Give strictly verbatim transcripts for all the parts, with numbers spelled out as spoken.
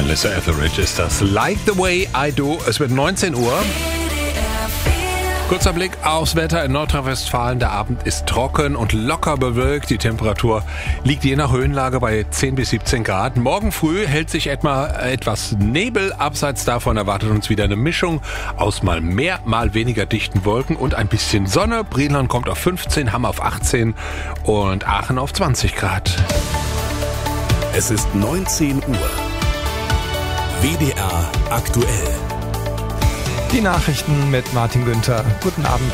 Melissa Etheridge ist das. Like the way I do. Es wird neunzehn Uhr. Kurzer Blick aufs Wetter in Nordrhein-Westfalen. Der Abend ist trocken und locker bewölkt. Die Temperatur liegt je nach Höhenlage bei zehn bis siebzehn Grad. Morgen früh hält sich etwa etwas Nebel. Abseits davon erwartet uns wieder eine Mischung aus mal mehr, mal weniger dichten Wolken und ein bisschen Sonne. Brilon kommt auf fünfzehn, Hamm auf achtzehn und Aachen auf zwanzig Grad. Es ist neunzehn Uhr. W D R aktuell. Die Nachrichten mit Martin Günther. Guten Abend.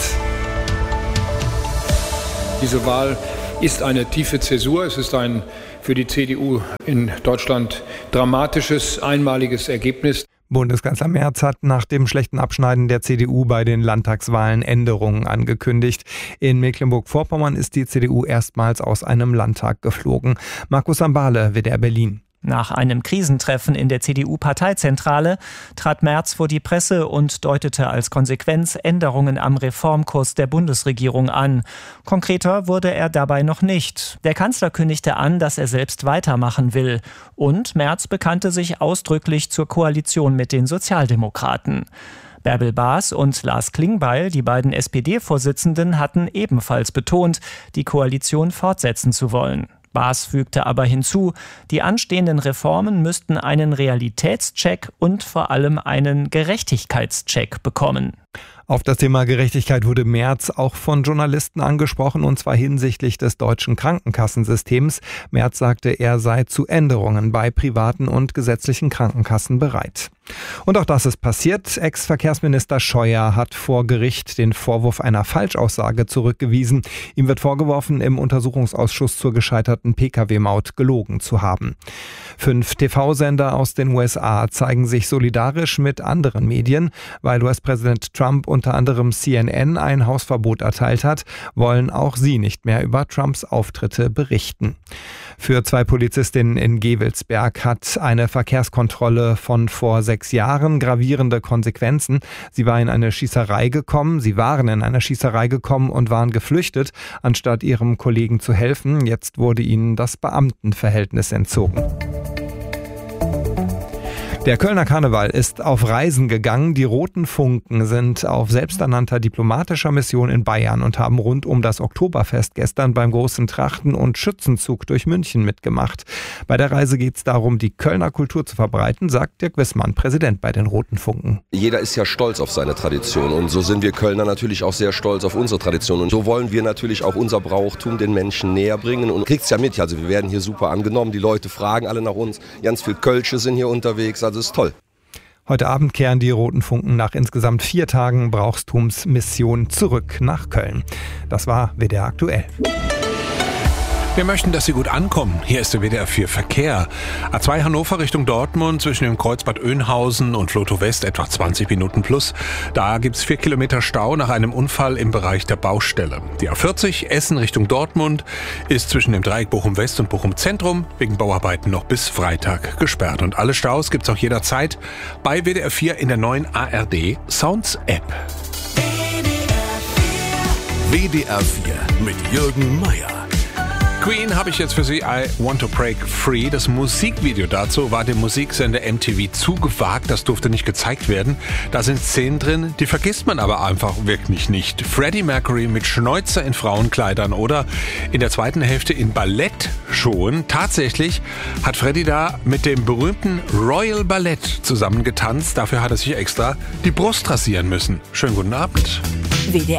Diese Wahl ist eine tiefe Zäsur. Es ist ein für die C D U in Deutschland dramatisches, einmaliges Ergebnis. Bundeskanzler Merz hat nach dem schlechten Abschneiden der C D U bei den Landtagswahlen Änderungen angekündigt. In Mecklenburg-Vorpommern ist die C D U erstmals aus einem Landtag geflogen. Markus Sambale, W D R Berlin. Nach einem Krisentreffen in der C D U-Parteizentrale trat Merz vor die Presse und deutete als Konsequenz Änderungen am Reformkurs der Bundesregierung an. Konkreter wurde er dabei noch nicht. Der Kanzler kündigte an, dass er selbst weitermachen will. Und Merz bekannte sich ausdrücklich zur Koalition mit den Sozialdemokraten. Bärbel Baas und Lars Klingbeil, die beiden S P D-Vorsitzenden, hatten ebenfalls betont, die Koalition fortsetzen zu wollen. Baas fügte aber hinzu, die anstehenden Reformen müssten einen Realitätscheck und vor allem einen Gerechtigkeitscheck bekommen. Auf das Thema Gerechtigkeit wurde Merz auch von Journalisten angesprochen, und zwar hinsichtlich des deutschen Krankenkassensystems. Merz sagte, er sei zu Änderungen bei privaten und gesetzlichen Krankenkassen bereit. Und auch das ist passiert. Ex-Verkehrsminister Scheuer hat vor Gericht den Vorwurf einer Falschaussage zurückgewiesen. Ihm wird vorgeworfen, im Untersuchungsausschuss zur gescheiterten P K W-Maut gelogen zu haben. Fünf T V-Sender aus den U S A zeigen sich solidarisch mit anderen Medien. Weil U S-Präsident Trump unter anderem C N N ein Hausverbot erteilt hat, wollen auch sie nicht mehr über Trumps Auftritte berichten. Für zwei Polizistinnen in Gevelsberg hat eine Verkehrskontrolle von vor sechs Jahren gravierende Konsequenzen. Sie war in eine Schießerei gekommen, sie waren in eine Schießerei gekommen und waren geflüchtet, anstatt ihrem Kollegen zu helfen. Jetzt wurde ihnen das Beamtenverhältnis entzogen. Der Kölner Karneval ist auf Reisen gegangen. Die Roten Funken sind auf selbsternannter diplomatischer Mission in Bayern und haben rund um das Oktoberfest gestern beim großen Trachten- und Schützenzug durch München mitgemacht. Bei der Reise geht es darum, die Kölner Kultur zu verbreiten, sagt Dirk Wissmann, Präsident bei den Roten Funken. Jeder ist ja stolz auf seine Tradition und so sind wir Kölner natürlich auch sehr stolz auf unsere Tradition. Und so wollen wir natürlich auch unser Brauchtum den Menschen näher bringen. Und kriegt's ja mit, also wir werden hier super angenommen, die Leute fragen alle nach uns, ganz viel Kölsche sind hier unterwegs. Also das ist toll. Heute Abend kehren die Roten Funken nach insgesamt vier Tagen Brauchtumsmission zurück nach Köln. Das war W D R aktuell. Wir möchten, dass Sie gut ankommen. Hier ist der W D R vier Verkehr. A zwei Hannover Richtung Dortmund zwischen dem Kreuz Bad Oeynhausen und Lotto West etwa zwanzig Minuten plus. Da gibt's vier Kilometer Stau nach einem Unfall im Bereich der Baustelle. Die A vierzig Essen Richtung Dortmund ist zwischen dem Dreieck Bochum West und Bochum Zentrum wegen Bauarbeiten noch bis Freitag gesperrt. Und alle Staus gibt's auch jederzeit bei W D R vier in der neuen A R D Sounds App. W D R vier mit Jürgen Meier. Queen habe ich jetzt für Sie, I Want to Break Free. Das Musikvideo dazu war dem Musiksender M T V zu gewagt, das durfte nicht gezeigt werden. Da sind Szenen drin, die vergisst man aber einfach wirklich nicht. Freddie Mercury mit Schnäuzer in Frauenkleidern oder in der zweiten Hälfte in Ballettschuhen. Tatsächlich hat Freddie da mit dem berühmten Royal Ballett zusammen getanzt. Dafür hat er sich extra die Brust rasieren müssen. Schönen guten Abend. W D